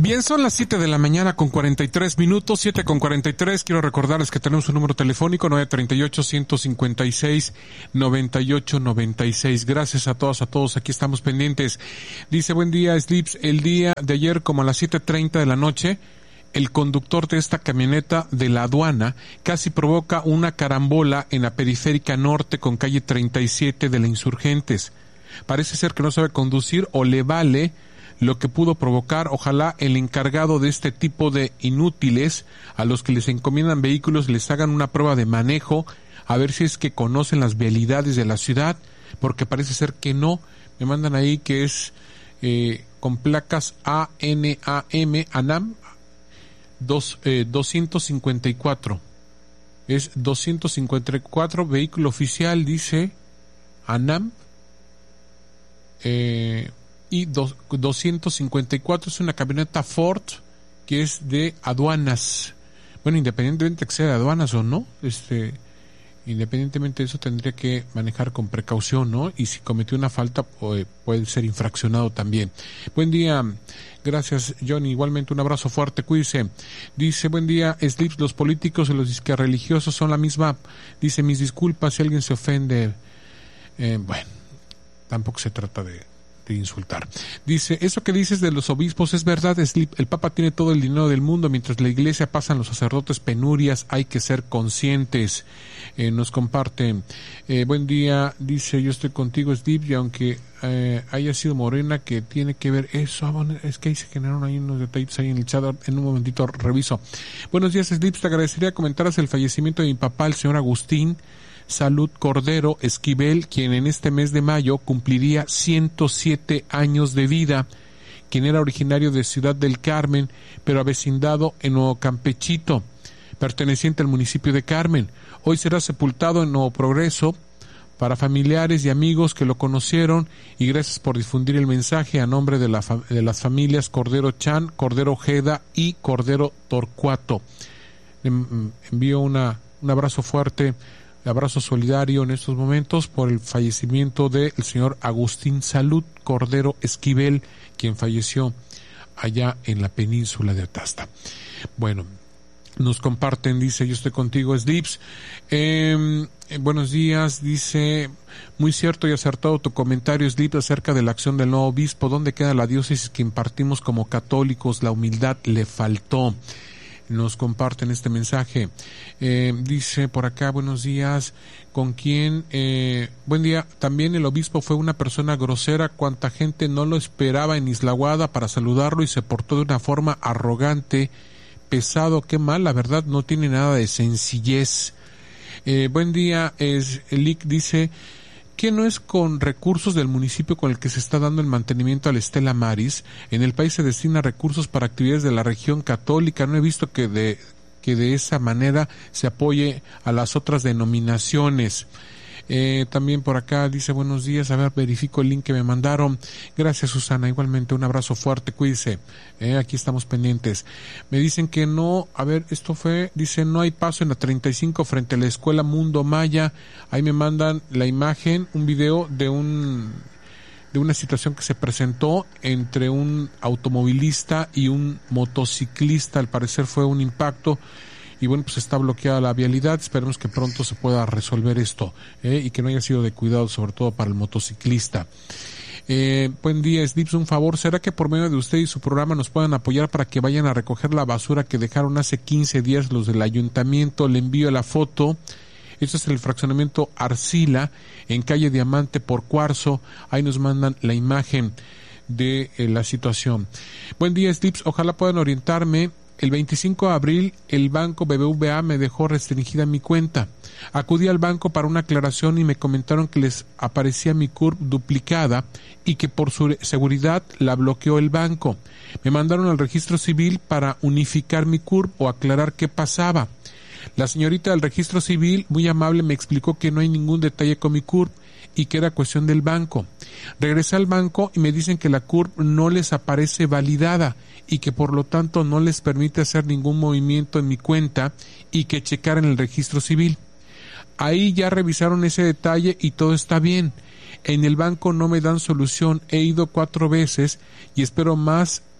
Bien, son las 7 de la mañana con 43 minutos, 7 con 43. Quiero recordarles que tenemos un número telefónico 938-156-9896. Gracias a todos, aquí estamos pendientes. Dice, buen día, Slips. El día de ayer, como a las 7:30 de la noche, el conductor de esta camioneta de la aduana casi provoca una carambola en la periférica norte con calle 37 de la Insurgentes. Parece ser que no sabe conducir o le vale lo que pudo provocar. Ojalá el encargado de este tipo de inútiles, a los que les encomiendan vehículos, les hagan una prueba de manejo, a ver si es que conocen las vialidades de la ciudad, porque parece ser que no. Me mandan ahí que es con placas ANAM 254. Es 254, vehículo oficial, dice ANAM. Y 254 es una camioneta Ford que es de aduanas. Bueno, independientemente de que sea de aduanas o no, independientemente de eso tendría que manejar con precaución, ¿no? Y si cometió una falta puede ser infraccionado también. Buen día, gracias Johnny, igualmente un abrazo fuerte, cuídese. Dice, buen día Slips, los políticos y los disquerreligiosos son la misma. Dice, mis disculpas si alguien se ofende. Bueno, tampoco se trata de insultar. Dice, eso que dices de los obispos es verdad, Slip. El Papa tiene todo el dinero del mundo, mientras la Iglesia pasan los sacerdotes penurias. Hay que ser conscientes. Nos comparte. Buen día, dice, yo estoy contigo, Slip, y aunque haya sido Morena, que tiene que ver eso. Bueno, es que ahí se generaron ahí unos detallitos ahí en el chat. En un momentito reviso. Buenos días, Slip. Te agradecería comentaras el fallecimiento de mi papá, el señor Agustín Salud Cordero Esquivel, quien en este mes de mayo cumpliría 107 años de vida, quien era originario de Ciudad del Carmen, pero avecindado en Nuevo Campechito, perteneciente al municipio de Carmen. Hoy será sepultado en Nuevo Progreso. Para familiares y amigos que lo conocieron, y gracias por difundir el mensaje a nombre de las familias Cordero Chan, Cordero Ojeda y Cordero Torcuato. Envío un abrazo fuerte, abrazo solidario en estos momentos por el fallecimiento del señor Agustín Salud Cordero Esquivel, quien falleció allá en la península de Atasta. Bueno, nos comparten, dice, yo estoy contigo, Slips. Buenos días, dice, muy cierto y acertado tu comentario, Slips, acerca de la acción del nuevo obispo. ¿Dónde queda la diócesis que impartimos como católicos? La humildad le faltó. Nos comparten este mensaje. Dice por acá, buenos días, ¿con quién? Buen día, también el obispo fue una persona grosera, cuánta gente no lo esperaba en Isla Guada para saludarlo y se portó de una forma arrogante, pesado, qué mal, la verdad no tiene nada de sencillez. Buen día, Elic dice, ¿qué no es con recursos del municipio con el que se está dando el mantenimiento a la Stella Maris? En el país se destina recursos para actividades de la región católica. No he visto que de esa manera se apoye a las otras denominaciones. También por acá dice, buenos días, a ver, verifico el link que me mandaron. Gracias, Susana, igualmente un abrazo fuerte, cuídese. Aquí estamos pendientes. Me dicen que no, a ver, esto fue, dice, no hay paso en la 35 frente a la escuela Mundo Maya. Ahí me mandan la imagen, un video de una situación que se presentó entre un automovilista y un motociclista. Al parecer fue un impacto. Y bueno, pues está bloqueada la vialidad. Esperemos que pronto se pueda resolver esto, y que no haya sido de cuidado, sobre todo para el motociclista. Buen día, Slips, un favor, ¿será que por medio de usted y su programa nos puedan apoyar para que vayan a recoger la basura que dejaron hace 15 días los del ayuntamiento? Le envío la foto. Esto es el fraccionamiento Arcila, en calle Diamante por Cuarzo. Ahí nos mandan la imagen de la situación. Buen día, Slips, ojalá puedan orientarme. El 25 de abril, el banco BBVA me dejó restringida mi cuenta. Acudí al banco para una aclaración y me comentaron que les aparecía mi CURP duplicada y que por su seguridad la bloqueó el banco. Me mandaron al registro civil para unificar mi CURP o aclarar qué pasaba. La señorita del registro civil, muy amable, me explicó que no hay ningún detalle con mi CURP y que era cuestión del banco. Regresé al banco y me dicen que la CURP no les aparece validada y que por lo tanto no les permite hacer ningún movimiento en mi cuenta y que checaran el registro civil. Ahí ya revisaron ese detalle y todo está bien. En el banco no me dan solución, he ido 4 veces y espero más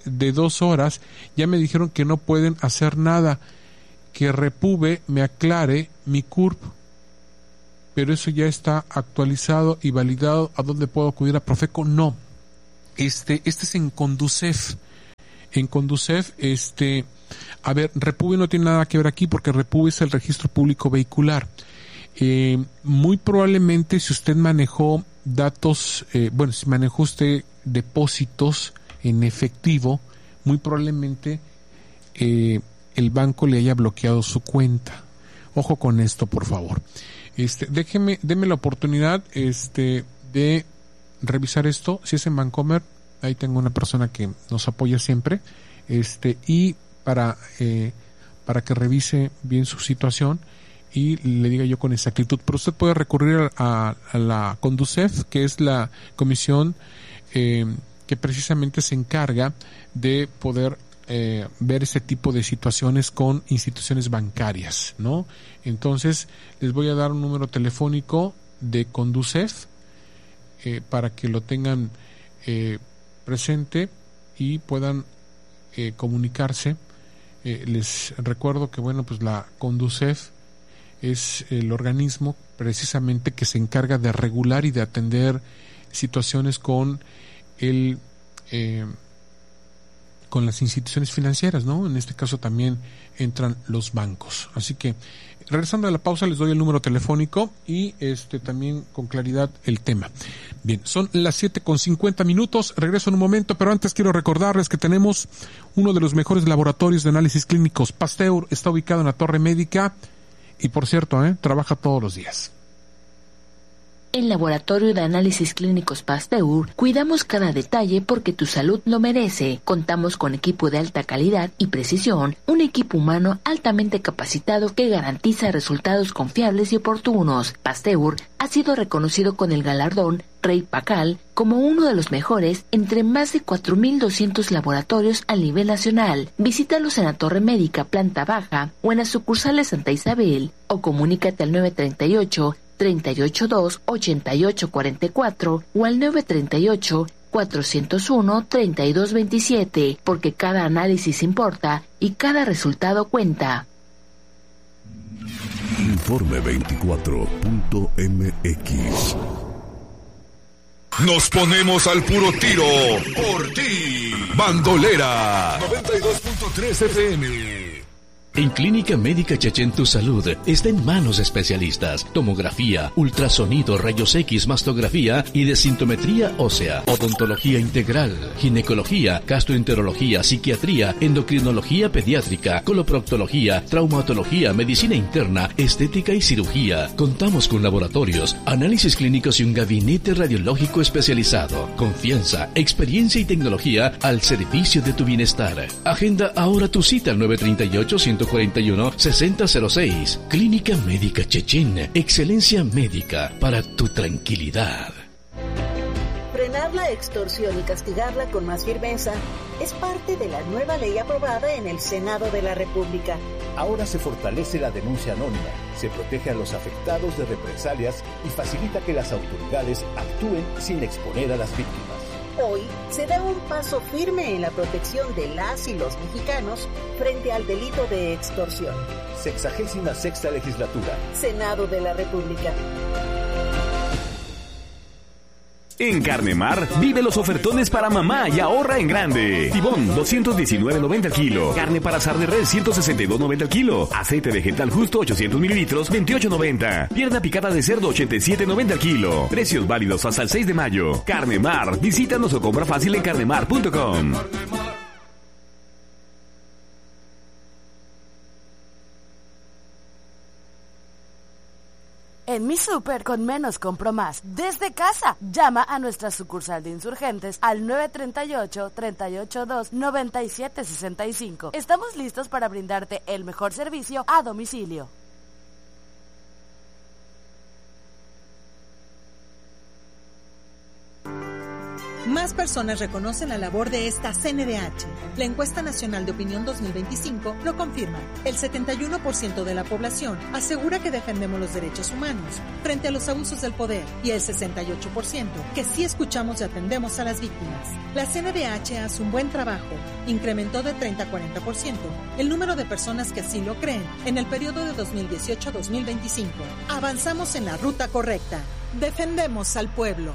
de 2 horas ya me dijeron que no pueden hacer nada, que Repube me aclare mi CURP, pero eso ya está actualizado y validado. ¿A dónde puedo acudir? ¿A Profeco? No. Este es en Conducef. En Conducef, a ver, Repube no tiene nada que ver aquí porque Repube es el registro público vehicular. Muy probablemente si usted manejó datos, si manejó usted depósitos en efectivo, muy probablemente el banco le haya bloqueado su cuenta. Ojo con esto, por favor. Deme la oportunidad, de revisar esto. Si es en Bancomer, ahí tengo una persona que nos apoya siempre, y para que revise bien su situación y le diga yo con exactitud. Pero usted puede recurrir a la Conducef, que es la comisión que precisamente se encarga de poder ver ese tipo de situaciones con instituciones bancarias, ¿no? Entonces, les voy a dar un número telefónico de Conducef para que lo tengan presente y puedan comunicarse. Les recuerdo que, pues la Conducef es el organismo precisamente que se encarga de regular y de atender situaciones con con las instituciones financieras, ¿no? En este caso también entran los bancos. Así que, regresando a la pausa, les doy el número telefónico y también con claridad el tema. Bien, son las 7:50. Regreso en un momento, pero antes quiero recordarles que tenemos uno de los mejores laboratorios de análisis clínicos. Pasteur está ubicado en la Torre Médica y, por cierto, trabaja todos los días. En Laboratorio de Análisis Clínicos Pasteur cuidamos cada detalle porque tu salud lo merece. Contamos con equipo de alta calidad y precisión, un equipo humano altamente capacitado que garantiza resultados confiables y oportunos. Pasteur ha sido reconocido con el galardón Rey Pacal como uno de los mejores entre más de 4,200 laboratorios a nivel nacional. Visítalos en la Torre Médica, planta baja, o en las sucursales Santa Isabel, o comunícate al 938-382-8844 o al 938-401-3227, porque cada análisis importa y cada resultado cuenta. Informe 24.mx. Nos ponemos al puro tiro por ti. Bandolera 92.3 FM. En Clínica Médica Chechen tu salud está en manos de especialistas. Tomografía, ultrasonido, rayos X, mastografía y desintometría ósea. Odontología integral, ginecología, gastroenterología, psiquiatría, endocrinología pediátrica, coloproctología, traumatología, medicina interna, estética y cirugía. Contamos con laboratorios, análisis clínicos y un gabinete radiológico especializado. Confianza, experiencia y tecnología al servicio de tu bienestar. Agenda ahora tu cita al 938-141-6006. Clínica Médica Chechen. Excelencia médica para tu tranquilidad. Frenar la extorsión y castigarla con más firmeza es parte de la nueva ley aprobada en el Senado de la República. Ahora se fortalece la denuncia anónima, se protege a los afectados de represalias y facilita que las autoridades actúen sin exponer a las víctimas. Hoy se da un paso firme en la protección de las y los mexicanos frente al delito de extorsión. 66ª Legislatura. Senado de la República. En Carnemar, vive los ofertones para mamá y ahorra en grande. Tibón, 219.90 al kilo. Carne para asar de res, 162.90 al kilo. Aceite vegetal justo, 800 mililitros, 28.90. Pierna picada de cerdo, 87.90 al kilo. Precios válidos hasta el 6 de mayo. Carnemar, visítanos o compra fácil en carnemar.com. En Mi Súper, con menos compro más. Desde casa, llama a nuestra sucursal de Insurgentes al 938-382-9765. Estamos listos para brindarte el mejor servicio a domicilio. Más Más personas reconocen la labor de esta CNDH. La encuesta nacional de opinión 2025 lo confirma. El 71% de la población asegura que defendemos los derechos humanos frente a los abusos del poder y el 68% que sí escuchamos y atendemos a las víctimas. La CNDH hace un buen trabajo. Incrementó de 30 a 40% el número de personas que así lo creen en el periodo de 2018 a 2025. Avanzamos en la ruta correcta. Defendemos al pueblo.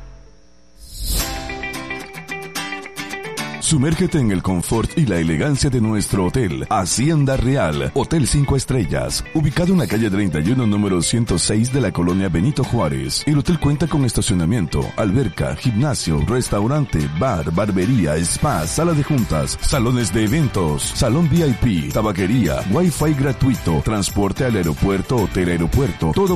Sumérgete en el confort y la elegancia de nuestro hotel, Hacienda Real, Hotel 5 Estrellas, ubicado en la calle 31, número 106 de la colonia Benito Juárez. El hotel cuenta con estacionamiento, alberca, gimnasio, restaurante, bar, barbería, spa, sala de juntas, salones de eventos, salón VIP, tabaquería, wifi gratuito, transporte al aeropuerto, hotel aeropuerto, todo